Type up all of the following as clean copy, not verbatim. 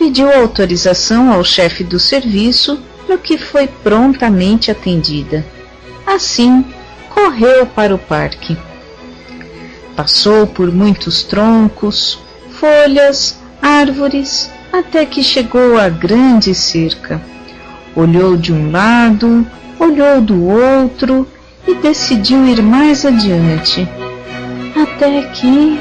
pediu autorização ao chefe do serviço, no que foi prontamente atendida. Assim, correu para o parque. Passou por muitos troncos, folhas, árvores, até que chegou à grande cerca. Olhou de um lado, olhou do outro e decidiu ir mais adiante. Até que...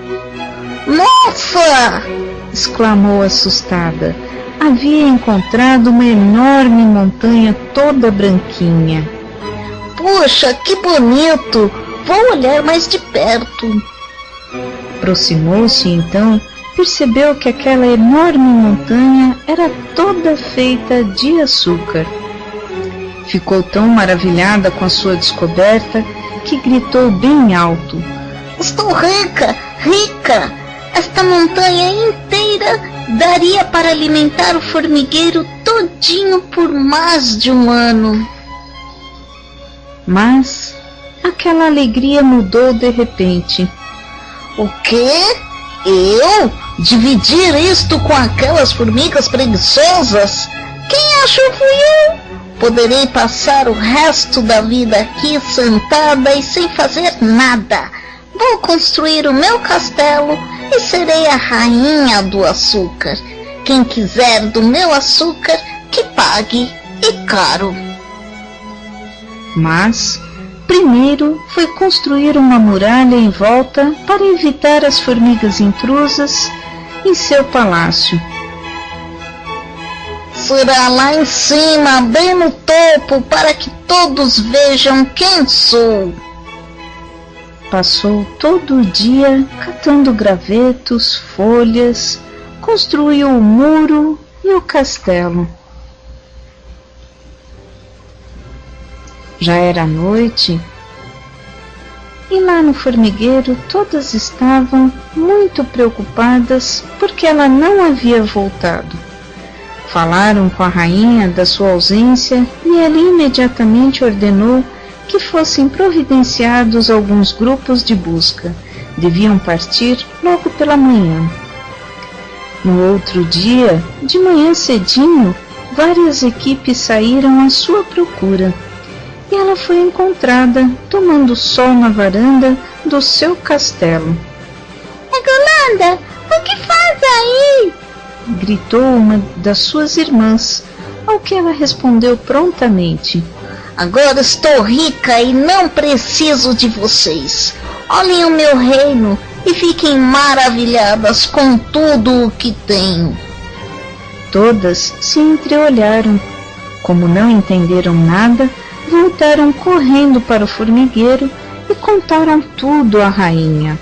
Nossa! exclamou assustada. Havia encontrado uma enorme montanha toda branquinha. Puxa, que bonito! Vou olhar mais de perto. Aproximou-se então, percebeu que aquela enorme montanha era toda feita de açúcar. Ficou tão maravilhada com a sua descoberta que gritou bem alto: Estou rica, rica! Esta montanha inteira daria para alimentar o formigueiro todinho por mais de um ano. Mas aquela alegria mudou de repente. O quê? Eu? Dividir isto com aquelas formigas preguiçosas? Quem achou fui eu? Poderei passar o resto da vida aqui sentada e sem fazer nada. Vou construir o meu castelo e serei a rainha do açúcar. Quem quiser do meu açúcar, que pague, e caro. Mas primeiro foi construir uma muralha em volta para evitar as formigas intrusas em seu palácio. Será lá em cima, bem no topo, para que todos vejam quem sou. Passou todo o dia catando gravetos, folhas, construiu o muro e o castelo. Já era noite e lá no formigueiro todas estavam muito preocupadas porque ela não havia voltado. Falaram com a rainha da sua ausência e ela imediatamente ordenou que fossem providenciados alguns grupos de busca. Deviam partir logo pela manhã. No outro dia, de manhã cedinho, várias equipes saíram à sua procura. E ela foi encontrada tomando sol na varanda do seu castelo. Egolanda, o que faz aí? Gritou uma das suas irmãs, ao que ela respondeu prontamente: Agora estou rica e não preciso de vocês. Olhem o meu reino e fiquem maravilhadas com tudo o que tenho. Todas se entreolharam. Como não entenderam nada, voltaram correndo para o formigueiro e contaram tudo à rainha.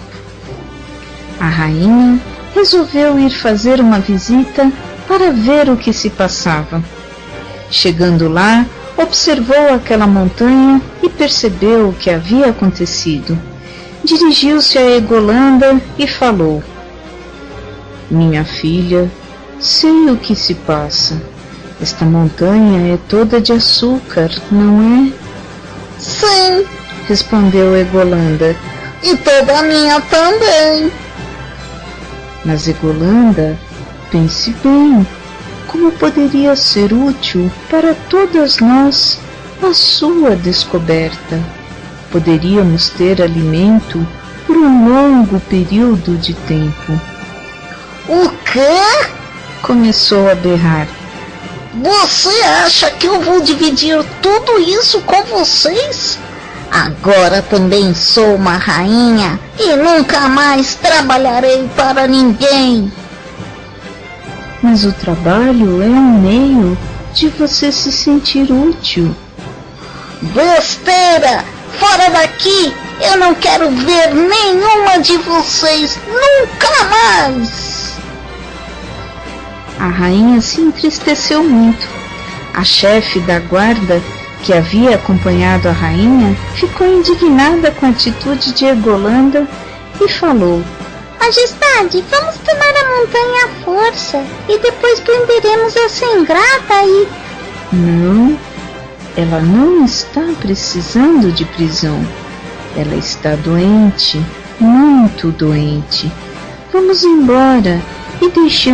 A rainha resolveu ir fazer uma visita para ver o que se passava. Chegando lá, observou aquela montanha e percebeu o que havia acontecido. Dirigiu-se a Egolanda e falou: Minha filha, sei o que se passa. Esta montanha é toda de açúcar, não é? Sim, respondeu Egolanda. E toda a minha também. Mas Egolanda, pense bem, como poderia ser útil para todas nós a sua descoberta? Poderíamos ter alimento por um longo período de tempo. O quê? Começou a berrar. Você acha que eu vou dividir tudo isso com vocês? Agora também sou uma rainha e nunca mais trabalharei para ninguém. Mas o trabalho é um meio de você se sentir útil. Besteira! Fora daqui! Eu não quero ver nenhuma de vocês nunca mais! A rainha se entristeceu muito. A chefe da guarda, que havia acompanhado a rainha, ficou indignada com a atitude de Egolanda e falou: Majestade, vamos tomar a montanha à força e depois prenderemos essa ingrata e... Não, ela não está precisando de prisão. Ela está doente, muito doente. Vamos embora e deixemos